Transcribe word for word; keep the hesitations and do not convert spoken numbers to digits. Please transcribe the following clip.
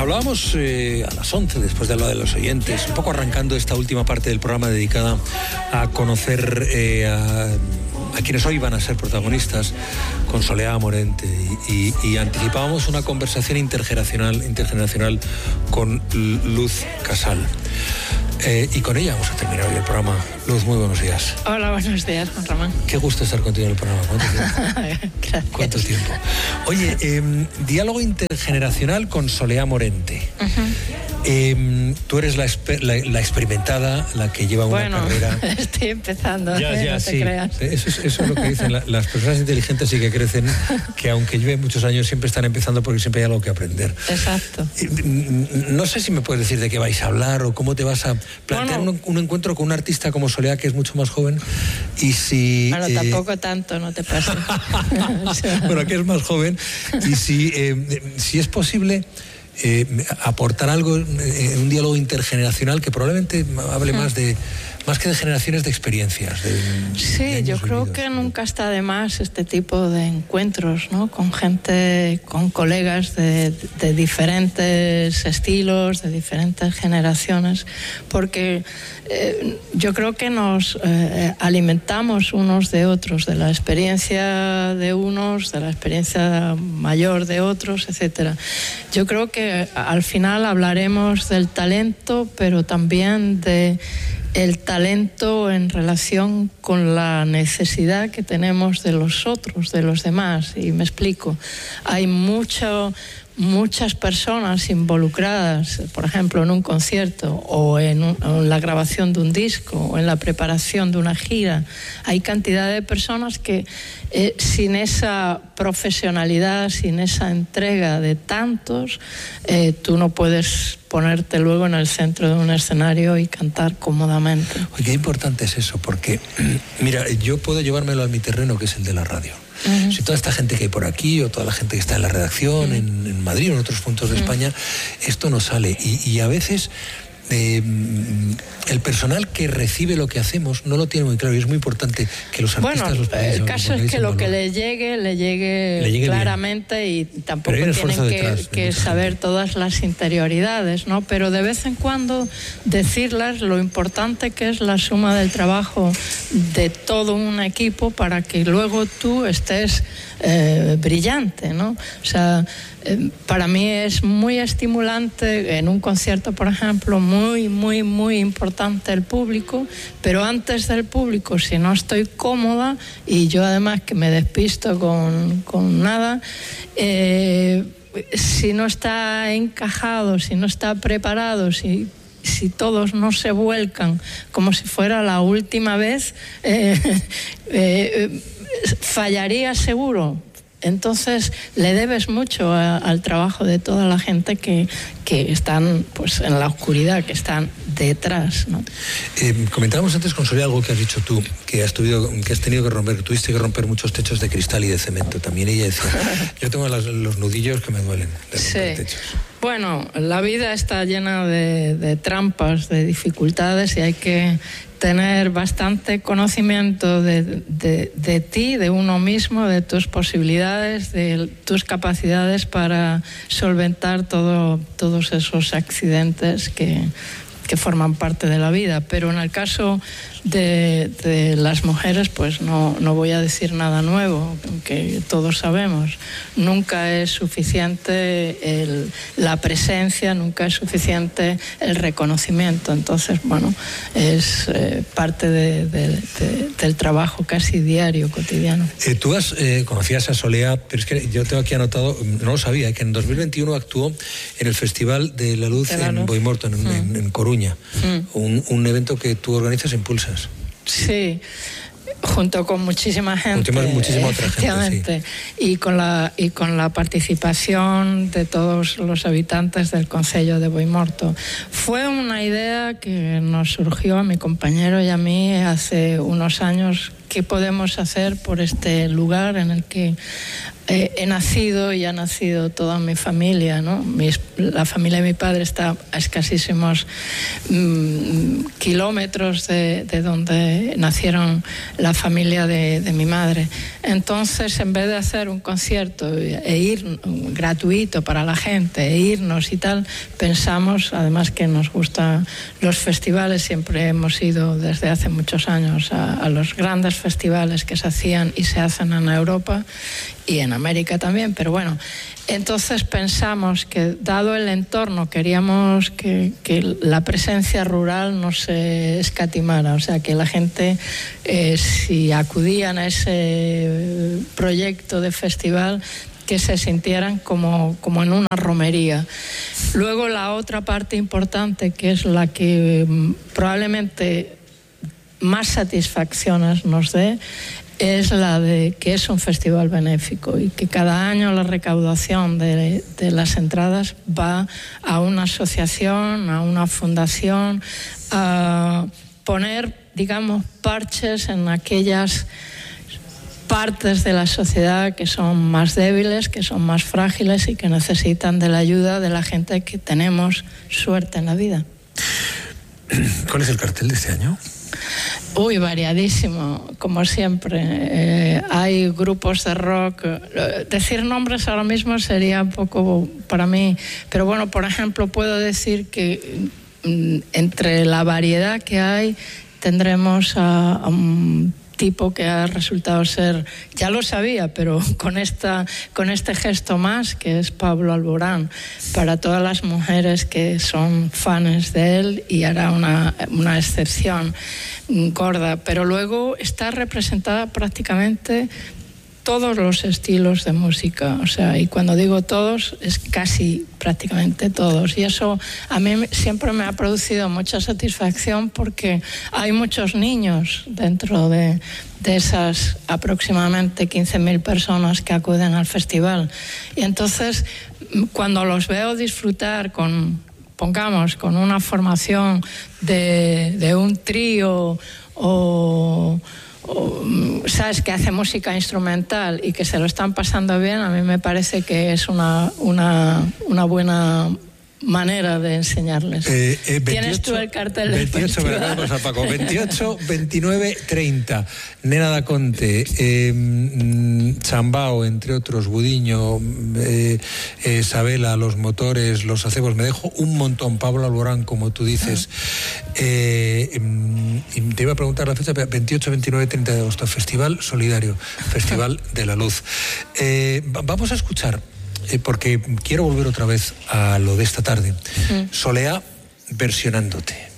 Hablábamos eh, a las once, después de hablar de los oyentes, un poco arrancando esta última parte del programa dedicada a conocer eh, a, a quienes hoy van a ser protagonistas, con Soleá Morente, y, y, y anticipábamos una conversación intergeneracional, intergeneracional con Luz Casal. Eh, y con ella vamos a terminar hoy el programa. Luz, muy buenos días. Hola, buenos días, Juan Ramón. Qué gusto estar contigo en el programa. ¿Cuánto tiempo? Gracias. ¿Cuánto tiempo? Oye, eh, diálogo intergeneracional con Soleá Morente. Uh-huh. Eh, tú eres la, exper- la, la experimentada, la que lleva una bueno, carrera. Estoy empezando, ya, ¿eh? ya, no te sí. creas. Eso es, eso es lo que dicen la, las personas inteligentes y que crecen, que aunque lleven muchos años siempre están empezando porque siempre hay algo que aprender. Exacto. No sé si me puedes decir de qué vais a hablar o cómo te vas a plantear bueno, un, un encuentro con un artista como Soleá, que es mucho más joven, y si... Bueno, eh... tampoco tanto, no te pases. O sea... Bueno, que es más joven, y si, eh, si es posible... Eh, aportar algo en eh, un diálogo intergeneracional que probablemente hable más de más que de generaciones, de experiencias. De, sí, de yo creo vividos. que nunca está de más este tipo de encuentros, ¿no? Con gente, con colegas de, de diferentes estilos, de diferentes generaciones, porque eh, yo creo que nos eh, alimentamos unos de otros, de la experiencia de unos, de la experiencia mayor de otros, etcétera. Yo creo que al final hablaremos del talento, pero también de el talento en relación con la necesidad que tenemos de los otros, de los demás. Y me explico. Hay mucho, muchas personas involucradas, por ejemplo, en un concierto o en, un, en la grabación de un disco o en la preparación de una gira. Hay cantidad de personas que eh, sin esa profesionalidad, sin esa entrega de tantos, eh, tú no puedes ponerte luego en el centro de un escenario y cantar cómodamente. Oye, qué importante es eso, porque, mira, yo puedo llevármelo a mi terreno, que es el de la radio. Uh-huh. Si toda esta gente que hay por aquí, o toda la gente que está en la redacción, uh-huh. en, en Madrid o en otros puntos de uh-huh. España, esto no sale. Y, y a veces... Eh, el personal que recibe lo que hacemos no lo tiene muy claro, y es muy importante que los artistas bueno, los pongáis. El caso es que lo que le llegue, le llegue, le llegue claramente bien. Y tampoco tienen que, detrás, que saber gente. Todas las interioridades, ¿no? Pero de vez en cuando decirles lo importante que es la suma del trabajo de todo un equipo para que luego tú estés eh, brillante, ¿no? O sea, eh, para mí es muy estimulante en un concierto, por ejemplo, muy, muy, muy importante el público, pero antes del público, si no estoy cómoda, y yo además que me despisto con, con nada, eh, si no está encajado, si no está preparado, si si todos no se vuelcan como si fuera la última vez, eh, eh, fallaría seguro. Entonces le debes mucho a, al trabajo de toda la gente que, que están pues en la oscuridad, que están detrás, ¿no? Eh, comentábamos antes con Soleá algo que has dicho tú, que has, tuvido, que has tenido que romper, que tuviste que romper muchos techos de cristal y de cemento. También ella decía, yo tengo las, los nudillos que me duelen de romper sí. techos. Bueno, la vida está llena de, de trampas, de dificultades, y hay que tener bastante conocimiento de, de, de ti, de uno mismo, de tus posibilidades, de tus capacidades para solventar todo, todos esos accidentes que, que forman parte de la vida. Pero en el caso de, de las mujeres, pues no, no voy a decir nada nuevo, que todos sabemos. Nunca es suficiente el, la presencia, nunca es suficiente el reconocimiento. Entonces, bueno, es eh, parte de, de, de, del trabajo casi diario, cotidiano. Eh, tú has, eh, conocías a Soleá, pero es que yo tengo aquí anotado, no lo sabía, que en dos mil veintiuno actuó en el Festival de la Luz, de la Luz. en Boimorto, en, mm. en, en Coruña, mm. un, un evento que tú organizas e impulsas. Sí, junto con muchísima gente, muchísima, muchísima otra efectivamente, gente, sí. y con la y con la participación de todos los habitantes del concello de Boimorto. Fue una idea que nos surgió a mi compañero y a mí hace unos años, qué podemos hacer por este lugar en el que eh, he nacido y ha nacido toda mi familia, ¿no? Mis, la familia de mi padre está a escasísimos mmm, kilómetros de, de donde nacieron la familia de, de mi madre. Entonces, en vez de hacer un concierto e ir gratuito para la gente, e irnos y tal, pensamos, además que nos gustan los festivales, siempre hemos ido desde hace muchos años a, a los grandes festivales que se hacían y se hacen en Europa y en América también, pero bueno, entonces pensamos que dado el entorno queríamos que, que la presencia rural no se escatimara, o sea que la gente eh, si acudían a ese proyecto de festival que se sintieran como, como en una romería. Luego la otra parte importante, que es la que probablemente más satisfacciones nos dé, es la de que es un festival benéfico y que cada año la recaudación de, de las entradas va a una asociación, a una fundación, a poner, digamos, parches en aquellas partes de la sociedad que son más débiles, que son más frágiles y que necesitan de la ayuda de la gente que tenemos suerte en la vida. ¿Cuál es el cartel de este año? Uy, variadísimo, como siempre. Eh, hay grupos de rock. Decir nombres ahora mismo sería un poco para mí, pero bueno, por ejemplo, puedo decir que mm, entre la variedad que hay tendremos a, a un tipo que ha resultado ser, ya lo sabía, pero con esta con este gesto más, que es Pablo Alborán, para todas las mujeres que son fans de él, y hará una, una excepción gorda, pero luego está representada prácticamente todos los estilos de música, o sea, y cuando digo todos, es casi prácticamente todos, y eso a mí siempre me ha producido mucha satisfacción porque hay muchos niños dentro de, de esas aproximadamente quince mil personas que acuden al festival, y entonces cuando los veo disfrutar con, pongamos, con una formación de, de un trío o O, sabes, que hace música instrumental y que se lo están pasando bien, a mí me parece que es una, una, una buena manera de enseñarles. Eh, eh, veintiocho, ¿Tienes tú el cartel del veintiocho, festival? Veintiocho, Paco, veintiocho, veintinueve, treinta. Nena da Conte, eh, Chambao, entre otros, Budiño, eh, eh, Sabela, Los Motores, Los Acebos, me dejo un montón, Pablo Alborán, como tú dices. Ah. Eh, eh, te iba a preguntar la fecha, veintiocho, veintinueve, treinta de agosto, Festival Solidario, Festival de la Luz. Eh, vamos a escuchar, Eh, porque quiero volver otra vez a lo de esta tarde. Mm. Soleá versionándote.